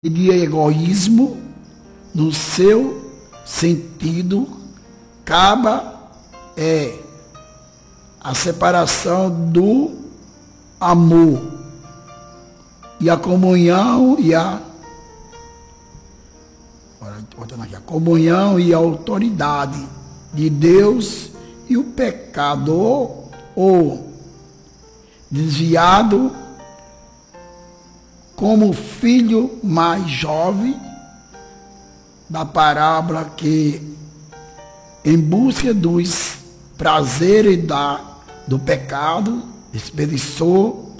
de egoísmo, no seu sentido, acaba a separação do amor e a comunhão e a comunhão e a autoridade de Deus, e o pecador ou desviado como filho mais jovem da parábola que, em busca dos prazeres do pecado, desperdiçou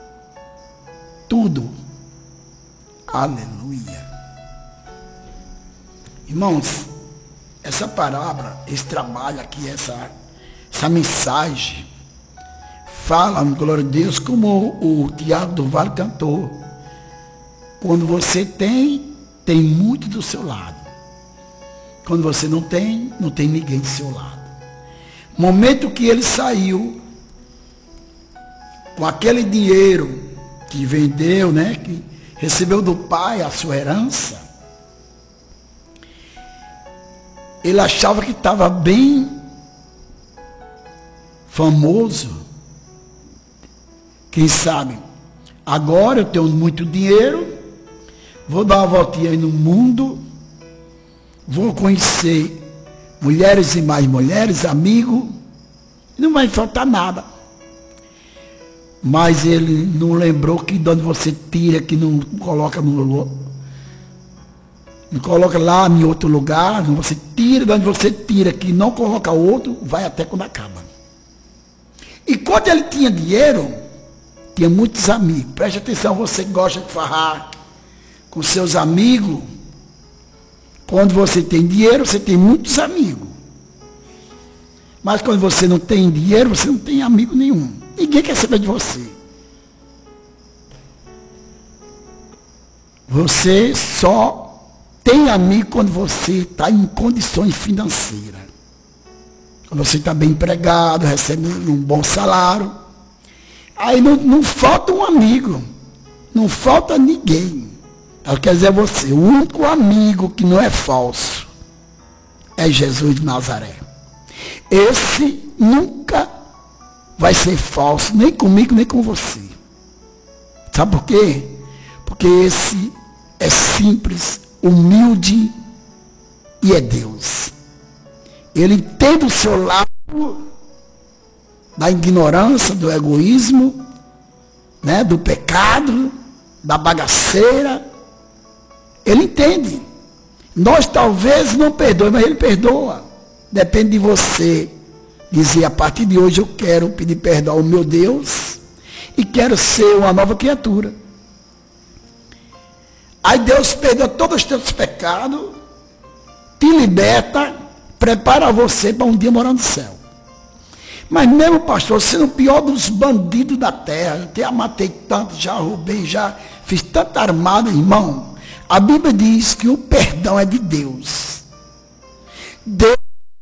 tudo. Aleluia. Irmãos, essa parábola, esse trabalho aqui, essa mensagem, fala, glória a Deus, como o Tiago do Vale cantou. Quando você tem muito do seu lado. Quando você não tem ninguém do seu lado. Momento que ele saiu com aquele dinheiro que vendeu, que recebeu do pai a sua herança, ele achava que estava bem famoso. Quem sabe, agora eu tenho muito dinheiro, vou dar uma voltinha aí no mundo, vou conhecer mulheres e mais mulheres, amigos, não vai faltar nada. Mas ele não lembrou que de onde você tira, que não coloca não coloca lá em outro lugar, você tira de onde você tira, que não coloca outro, vai até quando acaba. E quando ele tinha dinheiro, tinha muitos amigos. Preste atenção, você que gosta de farrar com seus amigos. Quando você tem dinheiro, você tem muitos amigos. Mas quando você não tem dinheiro, você não tem amigo nenhum. Ninguém quer saber de você. Você só tem amigo quando você está em condições financeiras. Quando você está bem empregado, recebe um bom salário. Aí não falta um amigo. Não falta ninguém. Quer dizer, você, o único amigo que não é falso é Jesus de Nazaré. Esse nunca vai ser falso, nem comigo, nem com você. Sabe por quê? Porque esse é simples, humilde e é Deus. Ele entende o seu lado da ignorância, do egoísmo, do pecado, da bagaceira. Ele entende. Nós talvez não perdoemos, mas ele perdoa. Depende de você dizer, a partir de hoje eu quero pedir perdão ao meu Deus e quero ser uma nova criatura. Aí Deus perdoa todos os teus pecados, te liberta, prepara você para um dia morar no céu. Mas mesmo, pastor, sendo o pior dos bandidos da terra, até matei tanto, já roubei, já fiz tanta armada, irmão. A Bíblia diz que o perdão é de Deus. Deus,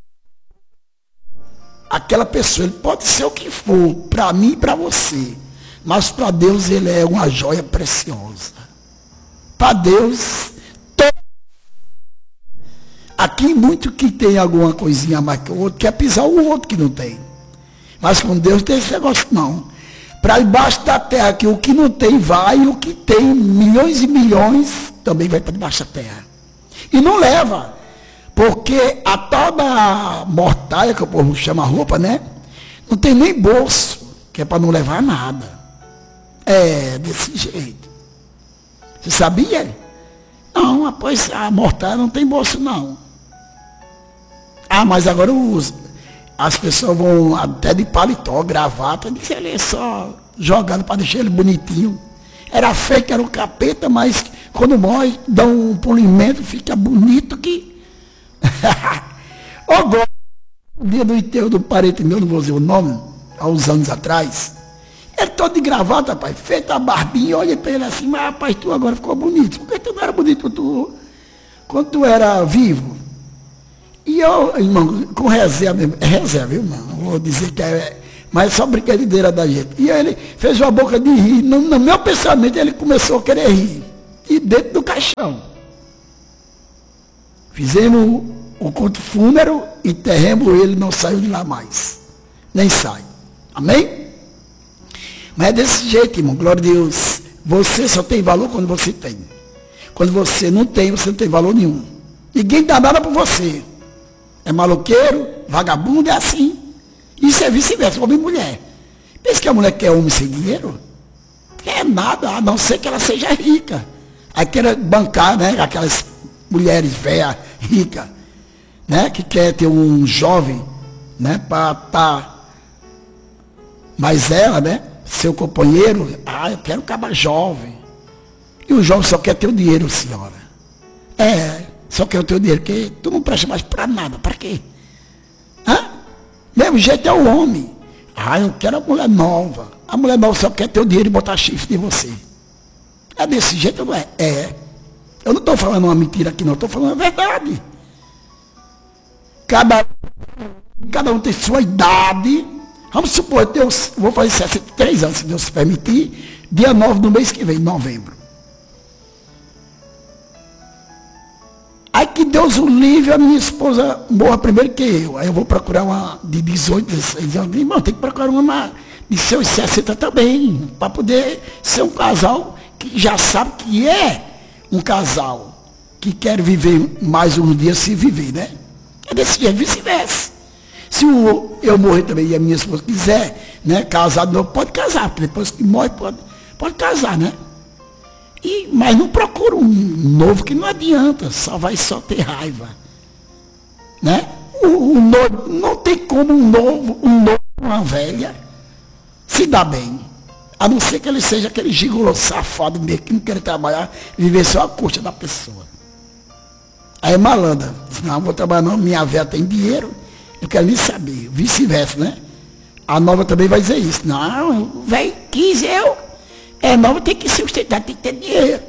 aquela pessoa, ele pode ser o que for, para mim e para você. Mas para Deus ele é uma joia preciosa. Para Deus, aqui muito que tem alguma coisinha mais que o outro, quer pisar o outro que não tem. Mas com Deus tem esse negócio não. Para debaixo da terra, que o que não tem vai, e o que tem milhões e milhões também vai para debaixo da terra. E não leva. Porque a tal da mortalha, que o povo chama roupa, não tem nem bolso, que é para não levar nada. É desse jeito. Você sabia? Não, após a mortalha não tem bolso, não. Ah, mas agora as pessoas vão até de paletó, gravata, disse ele é só jogado para deixar ele bonitinho. Era feio, que era um capeta, mas quando morre, dá um polimento, fica bonito que... Agora, no dia do enterro do parente meu, não vou dizer o nome, há uns anos atrás, ele todo de gravata, rapaz, feito a barbinha, olha para ele assim, mas rapaz, tu agora ficou bonito. Por que tu não era bonito quando tu era vivo? E eu, irmão, com reserva, irmão, vou dizer que mas é só brincadeira da gente. E ele fez uma boca de rir, no meu pensamento ele começou a querer rir. e dentro do caixão. Fizemos o culto fúnebre, enterramos ele, não saiu de lá mais. Nem sai. Amém? Mas é desse jeito, irmão, glória a Deus. Você só tem valor quando você tem. Quando você não tem valor nenhum. Ninguém dá nada por você. É maloqueiro, vagabundo, é assim. Isso é vice-versa, homem e mulher. Pensa que a mulher quer homem sem dinheiro? Quer nada, a não ser que ela seja rica. Aí quer bancar, né, aquelas mulheres velhas, ricas, né, que quer ter um jovem, né, para estar. Mas ela, né, seu companheiro, eu quero um cara jovem. E o jovem só quer ter o dinheiro, senhora. Só quer o teu dinheiro, porque tu não presta mais para nada, para quê? Mesmo jeito é o homem. Eu quero a mulher nova. A mulher nova só quer ter o dinheiro e botar chifre em você. É desse jeito, não é? Eu não estou falando uma mentira aqui, não. Estou falando a verdade. Cada um tem sua idade. Vamos supor, eu vou fazer 63 anos, se Deus permitir, dia 9 do mês que vem, novembro. Aí que Deus o livre, a minha esposa morra primeiro que eu. Aí eu vou procurar uma de 18, 16 anos. Irmão, tem que procurar uma de seus 60 também, para poder ser um casal que já sabe que é um casal que quer viver mais um dia se viver, né? É desse jeito, vice-versa. Se eu morrer também e a minha esposa quiser, né, casar de novo, pode casar, porque depois que morre pode casar, né? Mas não procura um novo que não adianta, só vai ter raiva, né? O novo, não tem como um novo, uma velha, se dá bem, a não ser que ele seja aquele gigolô safado mesmo, que não quer trabalhar, viver só a custa da pessoa. Aí é malandra, diz, não vou trabalhar não, minha velha tem dinheiro, eu quero nem saber, vice-versa, né? A nova também vai dizer isso, não, velho, quis eu. Nova tem que sustentar, tem que ter dinheiro.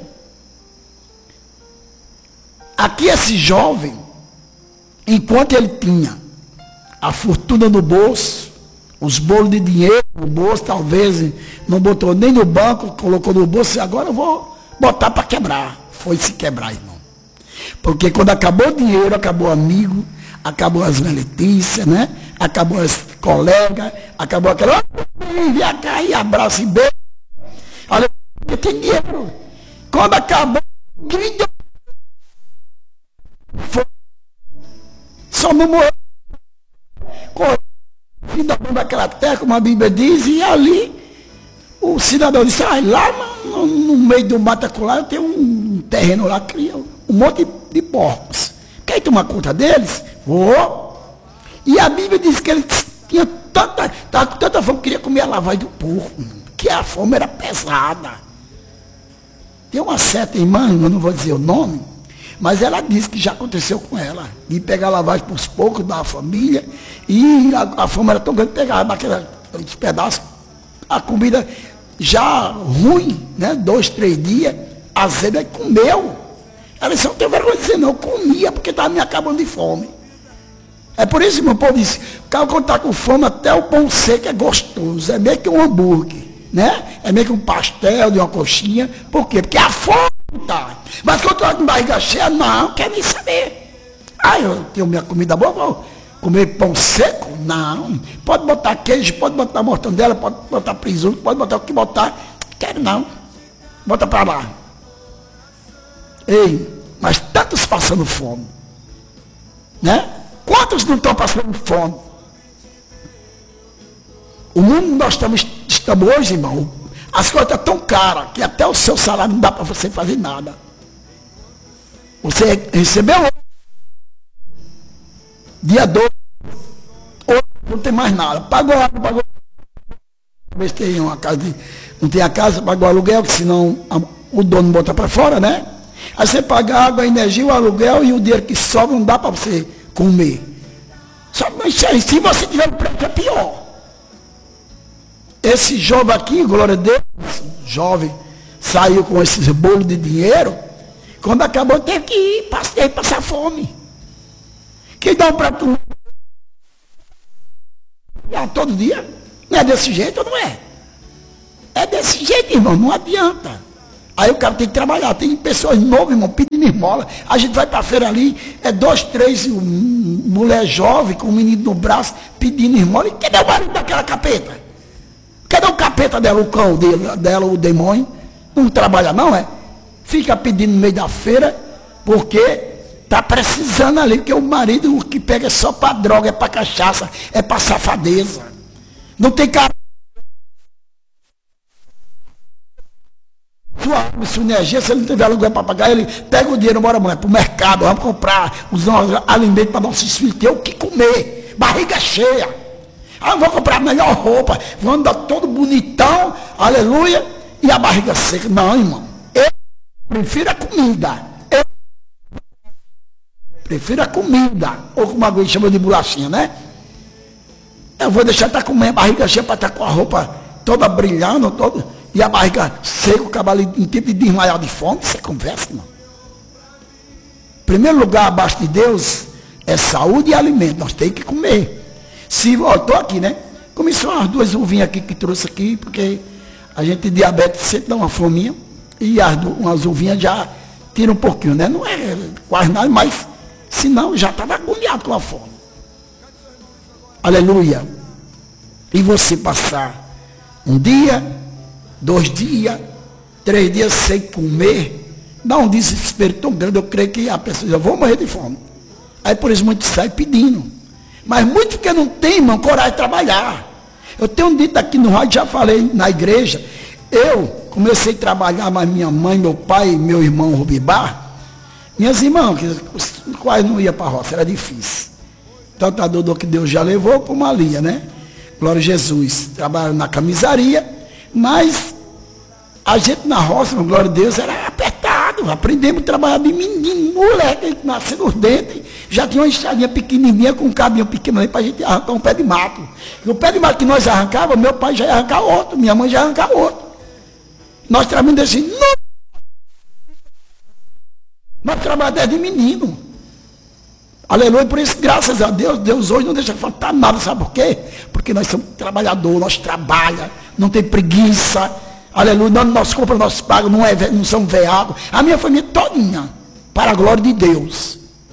Aqui esse jovem, enquanto ele tinha a fortuna no bolso, os bolos de dinheiro no bolso, talvez não botou nem no banco, colocou no bolso, e agora eu vou botar para quebrar. Foi se quebrar, irmão. Porque quando acabou o dinheiro, acabou o amigo, acabou as meletícias, né? Acabou as colegas, acabou aquela, vem cá e abraço e beijo. Olha, eu tenho dinheiro. Quando acabou, só não morreu. Ainda daquela terra, como a Bíblia diz, e ali o cidadão disse, lá no meio do mataculá eu tenho um terreno lá, cria um monte de porcos. Quer tomar conta deles? Vou. E a Bíblia diz que ele tinha estava com tanta fome que queria comer a lavagem do porco, que a fome era pesada. Tem uma certa irmã, eu não vou dizer o nome, mas ela disse que já aconteceu com ela, de pegar a lavagem para os poucos da família, e a fome era tão grande que pegava naqueles pedaços, a comida já ruim, né? 2, 3 dias, azeda, e comeu. Ela disse, não tem vergonha de dizer não, eu comia, porque estava me acabando de fome. É por isso que meu povo disse, o cara quando está com fome, até o pão seco é gostoso, é meio que um hambúrguer, né? É meio que um pastel de uma coxinha. Por quê? Porque a fome tá. Mas quando eu com barriga cheia, não quer nem saber. Eu tenho minha comida boa, vou comer pão seco? Não. Pode botar queijo, pode botar mortandela, pode botar presunto, pode botar o que botar. Quero não. Bota para lá. Ei, mas tantos passando fome, né? Quantos não estão passando fome? O mundo nós estamos hoje, irmão, as coisas estão tão caras que até o seu salário não dá para você fazer nada. Você recebeu dia 2, não tem mais nada. Pagou água, pagou. Talvez tenha uma casa, não tem a casa, pagou aluguel, que senão o dono bota para fora, né? Aí você paga a água, a energia, o aluguel e o dinheiro que sobra não dá para você comer. Só que se você tiver um preço, é pior. Esse jovem aqui, glória a Deus, jovem, saiu com esses bolos de dinheiro, quando acabou teve que ir, passar fome. Quem dá um prato todo dia? Não é desse jeito ou não é? É desse jeito, irmão, não adianta. Aí o cara tem que trabalhar. Tem pessoas novas, irmão, pedindo esmola. A gente vai para a feira ali, é 2, 3, mulher jovem com um menino no braço pedindo esmola. E cadê o marido daquela capeta? Cadê o capeta dela, o cão dela, o demônio? Não trabalha não, é? Fica pedindo no meio da feira, porque está precisando ali, porque o marido o que pega é só para droga, é para cachaça, é para safadeza. Não tem cara. Sua energia, se ele não tiver lugar para pagar, ele pega o dinheiro, bora, mulher, para o mercado, vamos comprar os alimentos para nossos filhos ter o que comer, barriga cheia. Ah, vou comprar a melhor roupa, vou andar todo bonitão, aleluia, e a barriga seca. Não, irmão, eu prefiro a comida. Eu prefiro a comida, ou como a gente chama de bolachinha, né? Eu vou deixar estar comendo a barriga cheia para estar com a roupa toda brilhando, toda. E a barriga seca, o cavalo em tempo de desmaiar de fome, isso é conversa, irmão. Primeiro lugar abaixo de Deus é saúde e alimento. Nós temos que comer. Se eu estou aqui, né? Começou umas 2 uvinhas aqui que trouxe aqui, porque a gente diabetes sempre dá uma fominha. E umas uvinhas já tiram um pouquinho, né? Não é quase nada, mas senão já estava agoniado com a fome. Aleluia. E você passar um dia, 2 dias, 3 dias sem comer, dá um desespero tão grande, eu creio que a pessoa já vou morrer de fome. Aí por isso muitos saem pedindo. Mas muito porque não tem, irmão, coragem de trabalhar. Eu tenho um dito aqui no rádio, já falei na igreja, eu comecei a trabalhar, mas minha mãe, meu pai, meu irmão Rubibá, minhas irmãs, que quase não ia para a roça, era difícil. Tanto a Dodô que Deus já levou, como a Lia, né? Glória a Jesus. Trabalharam na camisaria. Mas a gente na roça, glória a Deus, era apertado. Aprendemos a trabalhar de menino, moleque, nasceu nos dentes. Já tinha uma estradinha pequenininha com um cabinho pequeno aí para a gente arrancar um pé de mato. E o pé de mato que nós arrancávamos, meu pai já ia arrancar outro, minha mãe já ia arrancar outro. Nós trabalhamos assim, não. Nós trabalhamos desde menino. Aleluia, por isso, graças a Deus, Deus hoje não deixa faltar nada, sabe por quê? Porque nós somos trabalhadores, nós trabalhamos, não tem preguiça, aleluia, nós compramos, nós pagamos, não somos veados. A minha família todinha, para a glória de Deus.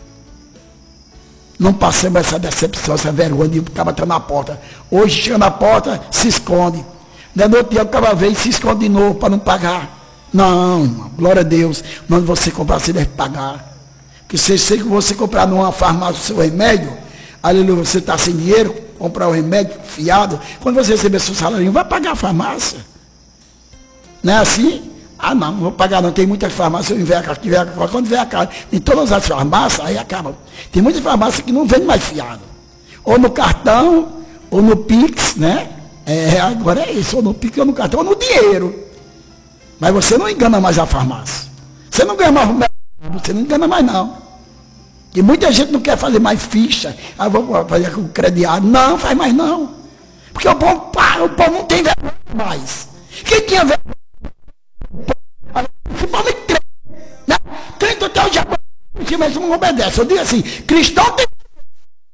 Não passemos essa decepção, essa vergonha de acaba estar na porta. Hoje chega na porta, se esconde. No outro dia o cara vem e se esconde de novo para não pagar. Não, glória a Deus, quando você comprar, você deve pagar. Que você sei que você comprar numa farmácia o seu remédio, aleluia, você está sem dinheiro, comprar o remédio fiado, quando você receber seu salário, vai pagar a farmácia. Não é assim? Ah, não vou pagar não, tem muitas farmácias, quando vier a casa, em todas as farmácias, aí acaba. Tem muitas farmácias que não vendem mais fiado. Ou no cartão, ou no Pix, né? Agora é isso, ou no Pix, ou no cartão, ou no dinheiro. Mas você não engana mais a farmácia. Você não ganha mais remédio. Você não engana mais não. E muita gente não quer fazer mais ficha. Ah, vou fazer com crediário. Não, faz mais não. Porque o povo não tem vergonha mais. Quem tinha vergonha? Principalmente crente. Né? Crente até o diabo, mas não obedece. Eu digo assim, cristão tem